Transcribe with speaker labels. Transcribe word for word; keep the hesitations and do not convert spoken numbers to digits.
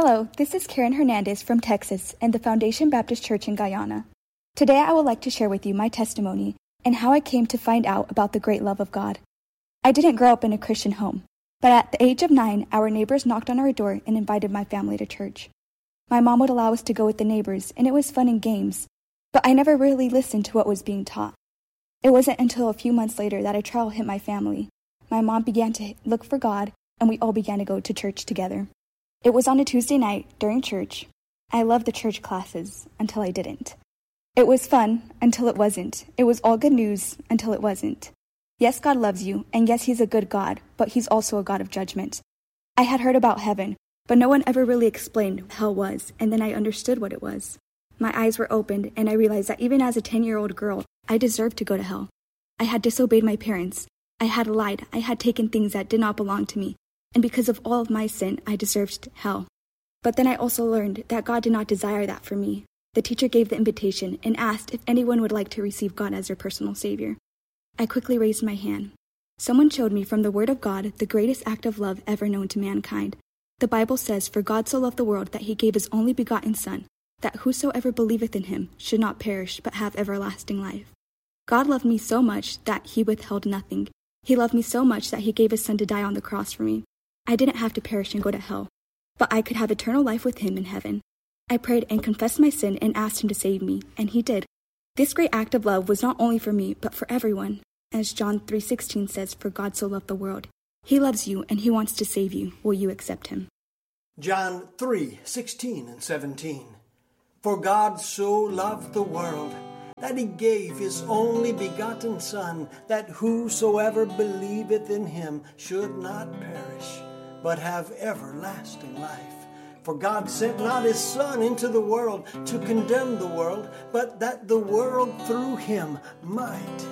Speaker 1: Hello, this is Karen Hernandez from Texas and the Foundation Baptist Church in Guyana. Today I would like to share with you my testimony and how I came to find out about the great love of God. I didn't grow up in a Christian home, but at the age of nine, our neighbors knocked on our door and invited my family to church. My mom would allow us to go with the neighbors, and it was fun and games, but I never really listened to what was being taught. It wasn't until a few months later that a trial hit my family. My mom began to look for God, and we all began to go to church together. It was on a Tuesday night during church. I loved the church classes until I didn't. It was fun until it wasn't. It was all good news until it wasn't. Yes, God loves you, and yes, He's a good God, but He's also a God of judgment. I had heard about heaven, but no one ever really explained what hell was, and then I understood what it was. My eyes were opened, and I realized that even as a ten-year-old girl, I deserved to go to hell. I had disobeyed my parents. I had lied. I had taken things that did not belong to me. And because of all of my sin, I deserved hell. But then I also learned that God did not desire that for me. The teacher gave the invitation and asked if anyone would like to receive God as their personal Savior. I quickly raised my hand. Someone showed me from the Word of God the greatest act of love ever known to mankind. The Bible says, "For God so loved the world that He gave His only begotten Son, that whosoever believeth in Him should not perish but have everlasting life." God loved me so much that He withheld nothing. He loved me so much that He gave His Son to die on the cross for me. I didn't have to perish and go to hell, but I could have eternal life with Him in heaven. I prayed and confessed my sin and asked Him to save me, and He did. This great act of love was not only for me, but for everyone. As John three sixteen says, "For God so loved the world." He loves you, and He wants to save you. Will you accept Him?
Speaker 2: John three sixteen and seventeen. "For God so loved the world, that He gave His only begotten Son, that whosoever believeth in Him should not perish, but have everlasting life. For God sent not His Son into the world to condemn the world, but that the world through Him might